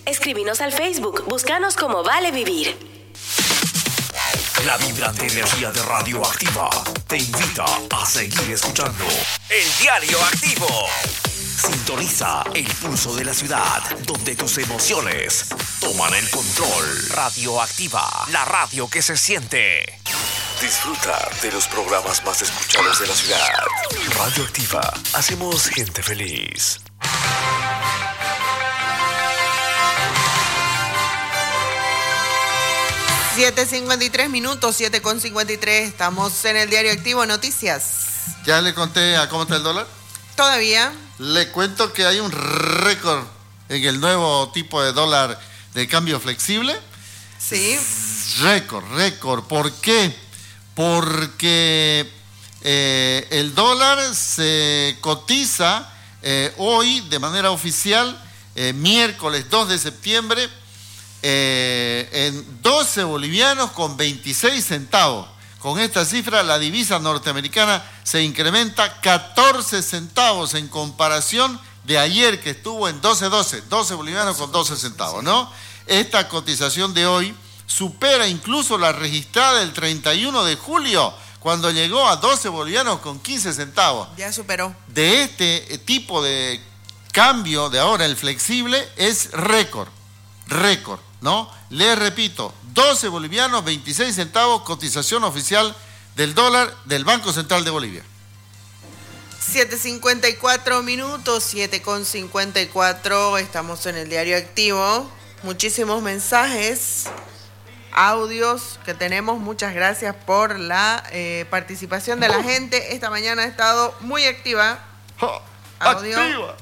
Escríbenos al Facebook, búscanos como Vale Vivir. La vibrante energía de Radioactiva te invita a seguir escuchando El Diario Activo. Sintoniza el pulso de la ciudad, donde tus emociones toman el control. Radioactiva, la radio que se siente. Disfruta de los programas más escuchados de la ciudad. Radioactiva, hacemos gente feliz. (7:53), 7:53. Estamos en el Diario Activo, noticias. ¿Ya le conté a cómo está el dólar? Todavía. Le cuento que hay un récord en el nuevo tipo de dólar de cambio flexible. Sí. Récord. ¿Por qué? Porque el dólar se cotiza hoy de manera oficial, miércoles 2 de septiembre, en 12 bolivianos con 26 centavos. Con esta cifra, la divisa norteamericana se incrementa 14 centavos en comparación de ayer, que estuvo en 12 bolivianos con 12 centavos, ¿no? Esta cotización de hoy supera incluso la registrada el 31 de julio, cuando llegó a 12 bolivianos con 15 centavos. Ya superó. De este tipo de cambio de ahora, el flexible, es récord, ¿no? Les repito, 12 bolivianos, 26 centavos, cotización oficial del dólar del Banco Central de Bolivia. 7:54, 7:54, estamos en el Diario Activo. Muchísimos mensajes, audios que tenemos. Muchas gracias por la participación de la gente. Esta mañana ha estado muy activa. Audio. ¡Activa!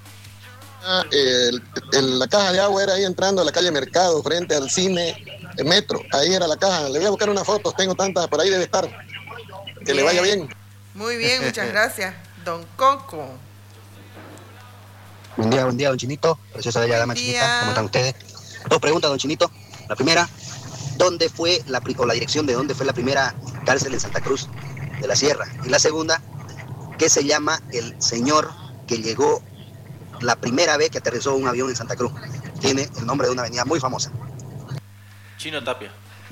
La caja de agua era ahí entrando a la calle Mercado, frente al cine Metro. Ahí era la caja. Le voy a buscar unas fotos, tengo tantas, por ahí debe estar. Que le vaya bien. Muy bien, muchas gracias, don Coco. Buen día, don Chinito. Preciosa bella dama Chinita. ¿Cómo están ustedes? Dos preguntas, don Chinito. La primera, ¿dónde fue la dirección de dónde fue la primera cárcel en Santa Cruz de la Sierra? Y la segunda, ¿qué se llama el señor que llegó la primera vez que aterrizó un avión en Santa Cruz? Tiene el nombre de una avenida muy famosa. Chino Tapia.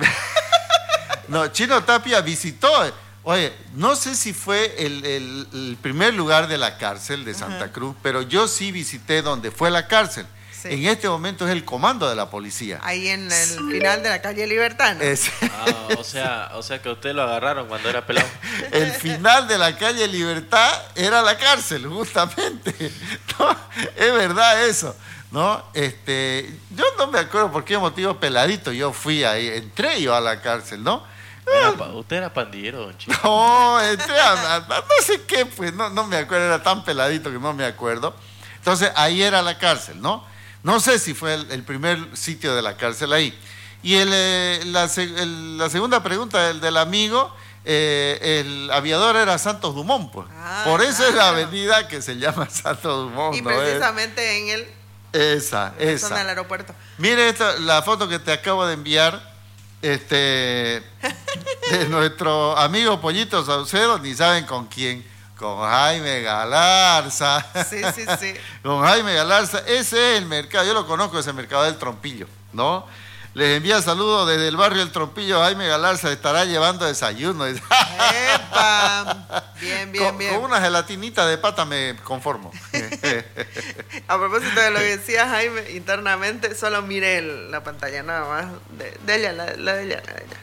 No, Chino Tapia visitó. Oye, no sé si fue el primer lugar de la cárcel de Santa Cruz, pero yo sí visité donde fue la cárcel. Sí. En este momento es el comando de la policía. Ahí en el final de la calle Libertad, ¿no? O sea que usted lo agarraron cuando era pelado. El final de la calle Libertad era la cárcel, justamente. ¿No? Es verdad eso, ¿no? Yo no me acuerdo por qué motivo, peladito, yo fui ahí, entré yo a la cárcel, ¿no? Usted era pandillero, don Chico. No, entré no sé qué, pues, no me acuerdo, era tan peladito que no me acuerdo. Entonces, ahí era la cárcel, ¿no? No sé si fue el primer sitio de la cárcel ahí. Y la segunda pregunta del amigo, el aviador era Santos Dumont, pues. Por eso es la avenida que se llama Santos Dumont. Y precisamente en el... Esa. zona del aeropuerto. Mire la foto que te acabo de enviar, de nuestro amigo Pollito Saucedo, ni saben con quién. Con Jaime Galarza. Sí. Con Jaime Galarza. Ese es el mercado. Yo lo conozco, ese mercado del Trompillo, ¿no? Les envía saludos desde el barrio del Trompillo. Jaime Galarza estará llevando desayuno. ¡Epa! Bien. Con una gelatinita de pata me conformo. A propósito de lo que decía Jaime, internamente, solo mire la pantalla nada más. De ella, la de ella.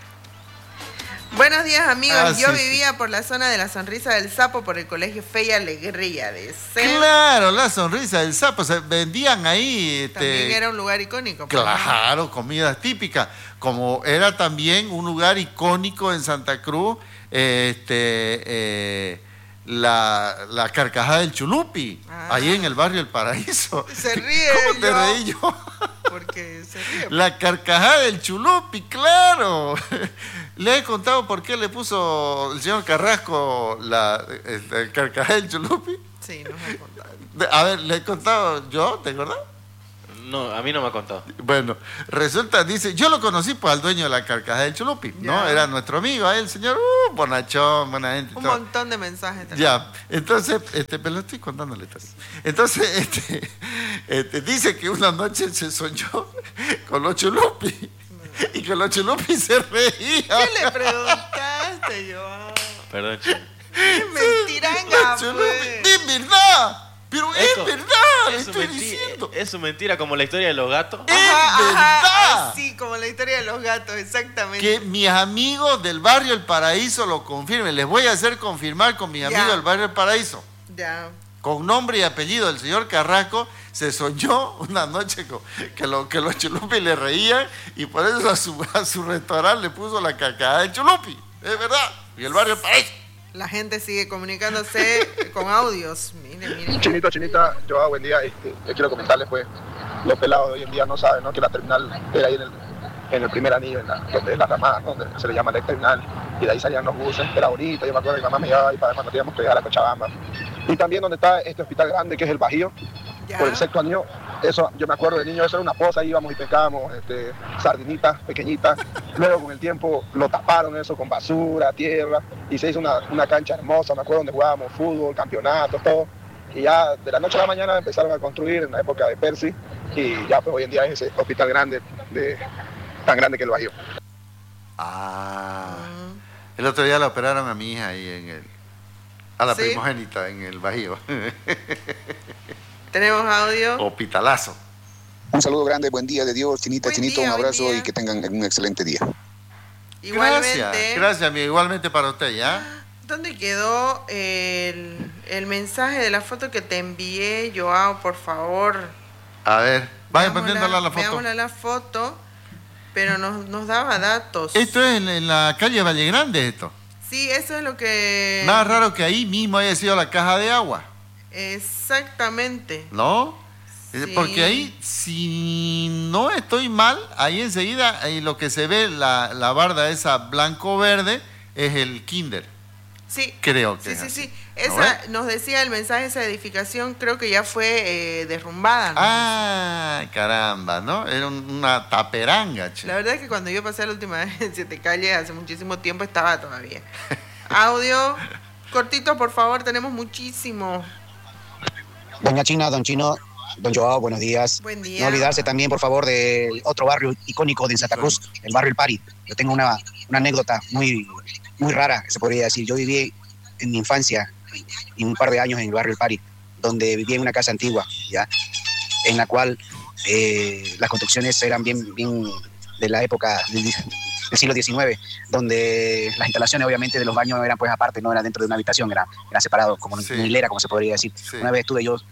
Buenos días, amigos. Yo vivía por la zona de la Sonrisa del Sapo, por el colegio Fe y Alegría de Ser. Claro, la Sonrisa del Sapo. Se vendían ahí. También era un lugar icónico. Claro, comidas típicas. Como era también un lugar icónico en Santa Cruz, la Carcajada del Chulupi, ahí en el barrio El Paraíso. Se ríe. ¿Cómo te reí yo? Porque se ríe. La Carcajada del Chulupi, claro. Le he contado por qué le puso el señor Carrasco la Carcajada del Chulupi. Sí, nos ha contado. A ver, le he contado yo, ¿te acordás? No, a mí no me ha contado. Bueno, resulta, dice, yo lo conocí pues al dueño de la carcajada del Chulupi, ¿no? Era nuestro amigo, el señor, bonachón, buena gente. Un montón de mensajes. Ya, entonces, pero lo estoy contando la historia. Entonces, dice que una noche se soñó con los Chulupi y que los Chulupi se reían. ¿Qué le preguntaste, yo? Perdón, chico. ¡Qué mentiranga, pues! ¡Es verdad! Pero es verdad, le estoy diciendo. Es su mentira, como la historia de los gatos. Ajá, sí, como la historia de los gatos, exactamente. Que mis amigos del barrio El Paraíso lo confirmen. Les voy a hacer confirmar con mis amigos del barrio El Paraíso. Ya. Con nombre y apellido del señor Carrasco, se soñó una noche que los Chulupi le reían y por eso a su restaurante le puso la cacada de Chulupi. Es verdad. Y el barrio El Paraíso. La gente sigue comunicándose con audios. Miren. Chinita, yo buen día. Yo quiero comentarles, pues, los pelados de hoy en día no saben, ¿no? Que la terminal era ahí en el primer anillo, donde es la ramada, donde se le llama la terminal, y de ahí salían los buses. Era bonito, yo me acuerdo que mi mamá me llevaba ahí para cuando teníamos que llegar a Cochabamba. Y también donde está este hospital grande, que es el Bajío, por el sexto anillo. Eso, yo me acuerdo de niño, eso era una poza, íbamos y pescábamos sardinitas pequeñitas. Luego con el tiempo lo taparon eso con basura, tierra, y se hizo una cancha hermosa, me acuerdo, donde jugábamos fútbol, campeonatos, todo. Y ya de la noche a la mañana empezaron a construir en la época de Percy, y ya pues hoy en día es ese hospital grande, tan grande que el Bajío. El otro día la operaron a mi hija ahí a la primogénita en el Bajío. ¿Tenemos audio? Hospitalazo. Un saludo grande, buen día de Dios, Chinita, Buen Chinito, día, un abrazo buen día. y que tengan un excelente día. Igualmente. Gracias, amigo. Igualmente para usted, ¿ya? ¿Dónde quedó el mensaje de la foto que te envié, Joao, por favor? A ver, vaya poniéndola la foto. Veámosla la foto, pero nos daba datos. Esto es en la calle Valle Grande, esto. Sí, eso es lo que... Nada raro que ahí mismo haya sido la caja de agua. Exactamente. ¿No? Sí. Porque ahí, si no estoy mal, ahí enseguida ahí lo que se ve, la barda esa blanco-verde, es el kinder. Sí. Creo que Sí. Esa, nos decía el mensaje, esa edificación creo que ya fue derrumbada, ¿no? Ah, caramba, ¿no? Era una taperanga, che. La verdad es que cuando yo pasé la última vez en Siete Calles, hace muchísimo tiempo, estaba todavía. Audio, cortito, por favor, tenemos muchísimo. Doña China, don Chino, don Joao, buenos días. Buen día. No olvidarse también, por favor, del otro barrio icónico de Santa Cruz, el barrio El Pari. Yo tengo una anécdota muy rara, se podría decir. Yo viví en mi infancia, y un par de años en el barrio El Pari, donde vivía en una casa antigua, ¿ya? En la cual las construcciones eran bien de la época del siglo XIX, donde las instalaciones obviamente de los baños eran pues aparte, no era dentro de una habitación, era separado, como una hilera, como se podría decir. Sí. Una vez estuve yo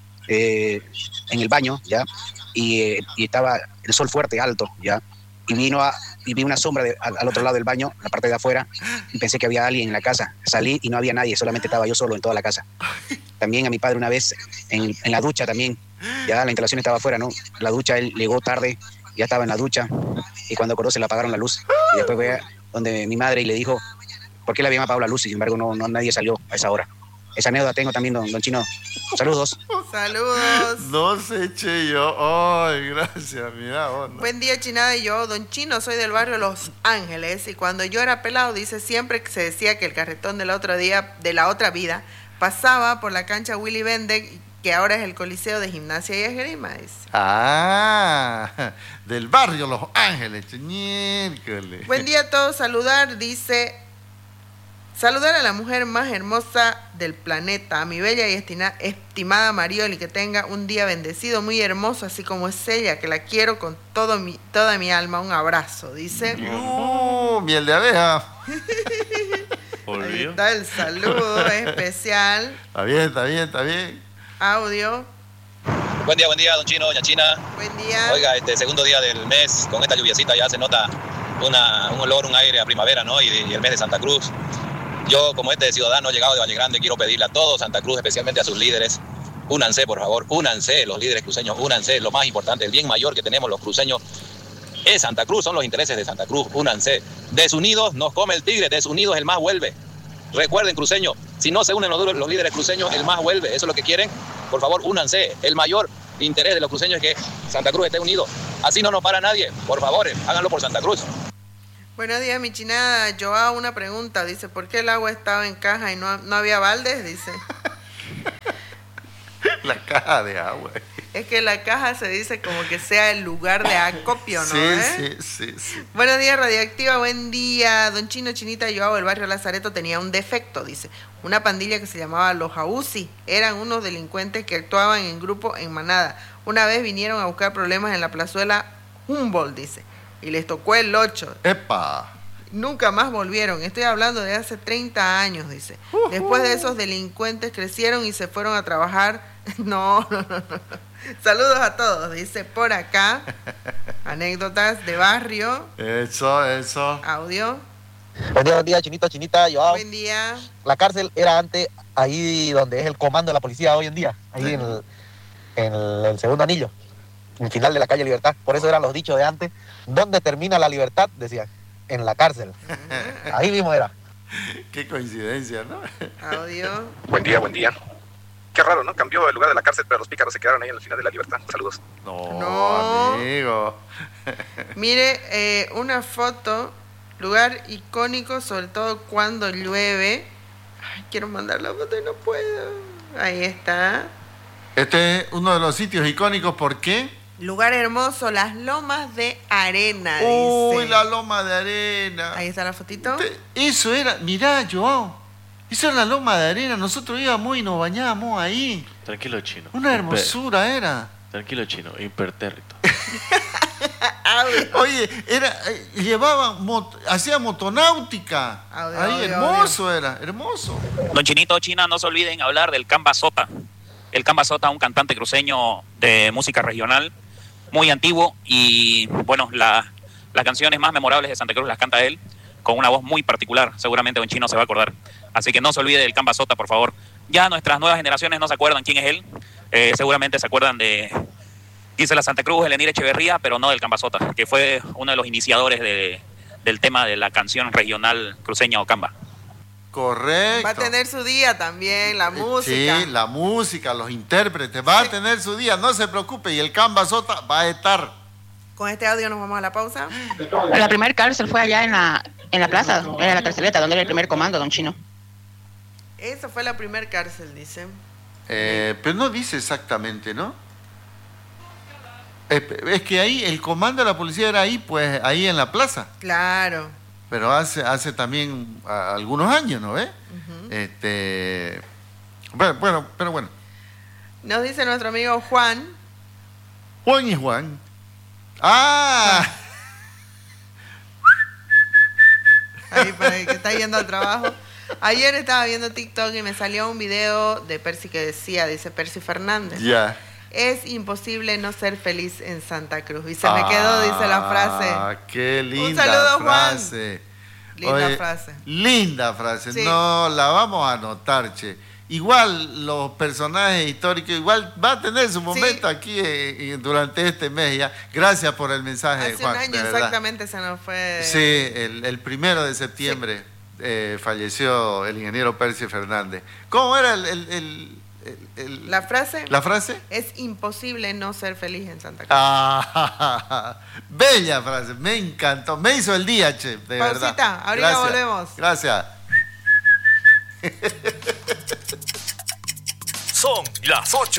en el baño, ¿ya? Y estaba el sol fuerte, alto, ¿ya? Y vi una sombra al otro lado del baño, la parte de afuera, y pensé que había alguien en la casa. Salí y no había nadie, solamente estaba yo solo en toda la casa. También a mi padre una vez, en la ducha también, ya la instalación estaba afuera, ¿no? La ducha, él llegó tarde, ya estaba en la ducha, y cuando acordó se le apagaron la luz. Y después fue donde mi madre y le dijo, ¿por qué le habían apagado la luz? Y sin embargo no nadie salió a esa hora. Esa anécdota tengo también, don Chino. Saludos. Saludos. No sé, che, yo. Ay, gracias, mira. Onda. Buen día, Chinada y yo, don Chino, soy del barrio Los Ángeles, y cuando yo era pelado, dice, siempre que se decía que el carretón de la otra vida pasaba por la cancha Willy Bendek, que ahora es el Coliseo de Gimnasia y Esgrima, dice. Ah, del barrio Los Ángeles, che, miércoles. Buen día a todos, dice... Saludar a la mujer más hermosa del planeta, a mi bella y estimada Marioli, que tenga un día bendecido, muy hermoso, así como es ella, que la quiero con toda mi alma. Un abrazo, dice. Miel de abeja. Ahí está el saludo especial. Está bien. Audio. Buen día, don Chino, doña China. Buen día. Oiga, segundo día del mes, con esta lluviacita ya se nota un olor, un aire a primavera, ¿no? Y el mes de Santa Cruz. Yo, como ciudadano llegado de Valle Grande, quiero pedirle a todo Santa Cruz, especialmente a sus líderes, únanse, por favor, únanse, los líderes cruceños, únanse, lo más importante, el bien mayor que tenemos los cruceños es Santa Cruz, son los intereses de Santa Cruz, únanse. Desunidos nos come el tigre, desunidos el más vuelve. Recuerden, cruceños, si no se unen los líderes cruceños, el más vuelve, eso es lo que quieren, por favor, únanse. El mayor interés de los cruceños es que Santa Cruz esté unido. Así no nos para nadie. Por favor, háganlo por Santa Cruz. Buenos días, mi chinada. Joao, una pregunta. Dice, ¿por qué el agua estaba en caja y no había baldes? Dice. La caja de agua. Es que la caja se dice como que sea el lugar de acopio, ¿no? Sí. Buenos días, Radioactiva. Buen día. Don Chino, Chinita, Joao, el barrio Lazareto tenía un defecto, dice. Una pandilla que se llamaba Los Jauzi. Eran unos delincuentes que actuaban en grupo en manada. Una vez vinieron a buscar problemas en la plazuela Humboldt, dice. Y les tocó el 8. ¡Epa! Nunca más volvieron. Estoy hablando de hace 30 años, dice. Después de esos delincuentes crecieron y se fueron a trabajar. No. Saludos a todos, dice por acá. Anécdotas de barrio. Eso. Audio. Buen día, Chinito, Chinita, Joao. Buen día. La cárcel era antes ahí donde es el comando de la policía hoy en día, ahí en el segundo anillo, en el final de la calle Libertad. Por eso eran los dichos de antes. ¿Dónde termina la libertad? Decían, en la cárcel. Ahí mismo era. Qué coincidencia, ¿no? Audio. Buen día. Qué raro, ¿no? Cambió el lugar de la cárcel, pero los pícaros se quedaron ahí en el final de la Libertad. Saludos. No. Amigo. Mire, una foto, lugar icónico, sobre todo cuando llueve. Ay, quiero mandar la foto y no puedo. Ahí está. Este es uno de los sitios icónicos, ¿por qué? Lugar hermoso, las lomas de arena, Uy, dice. la loma de arena. Ahí está la fotito. Eso era, mirá, Joao. Eso era la loma de arena. Nosotros íbamos y nos bañábamos ahí. Tranquilo, Chino. Una hermosura era. Tranquilo, Chino. Impertérrito. Oye, hacía motonáutica. Ahí, hermoso era, hermoso. Don Chinito, China, no se olviden hablar del Camba Sota. El Camba Sota, un cantante cruceño de música regional, muy antiguo, y bueno, las canciones más memorables de Santa Cruz las canta él, con una voz muy particular. Seguramente Don Chino se va a acordar. Así que no se olvide del Camba Sota, por favor. Ya nuestras nuevas generaciones no se acuerdan quién es él. Seguramente se acuerdan de Gisela Santa Cruz, Elenir Echeverría, pero no del Camba Sota, que fue uno de los iniciadores del tema de la canción regional cruceña o Camba. Correcto. Va a tener su día también, la música. Sí, la música, los intérpretes, va a tener su día, no se preocupe, y el Camba Sota va a estar. Con este audio nos vamos a la pausa. La primera cárcel fue allá en la plaza, era la carceleta, donde era el primer comando, Don Chino. Esa fue la primera cárcel, dice. Pero no dice exactamente, ¿no? Es que ahí, el comando de la policía era ahí, pues, ahí en la plaza. Claro. Pero hace también algunos años, ¿no ves? Bueno, pero bueno. Nos dice nuestro amigo Juan. Juan. ¡Ah! Ahí para el que está yendo al trabajo. Ayer estaba viendo TikTok y me salió un video de Percy que decía, dice Percy Fernández. Ya. Es imposible no ser feliz en Santa Cruz. Y se me quedó, dice la frase. Ah, qué linda Un saludo, frase. Juan. Linda frase. Linda frase. Sí. No, la vamos a anotar, che. Igual los personajes históricos, igual va a tener su momento aquí durante este mes ya. Gracias por el mensaje, Hace Juan. un año exactamente se nos fue. Sí, el 1 de septiembre falleció el ingeniero Percy Fernández. ¿Cómo era la frase? ¿La frase? Es imposible no ser feliz en Santa Cruz. Ah, bella frase, me encantó. Me hizo el día, che, de verdad. Pausita, ahorita volvemos. Gracias. Son las 8.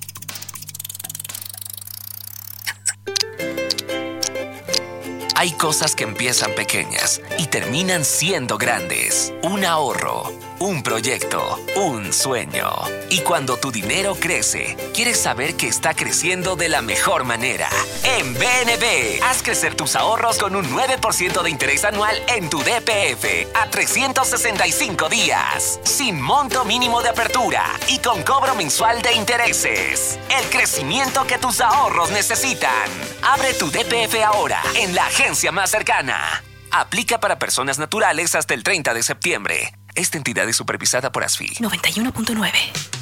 Hay cosas que empiezan pequeñas y terminan siendo grandes. Un ahorro, un proyecto, un sueño. Y cuando tu dinero crece, quieres saber que está creciendo de la mejor manera. En BNB, haz crecer tus ahorros con un 9% de interés anual en tu DPF a 365 días. Sin monto mínimo de apertura y con cobro mensual de intereses. El crecimiento que tus ahorros necesitan. Abre tu DPF ahora en la agencia más cercana. Aplica para personas naturales hasta el 30 de septiembre. Esta entidad es supervisada por ASFI. 91.9.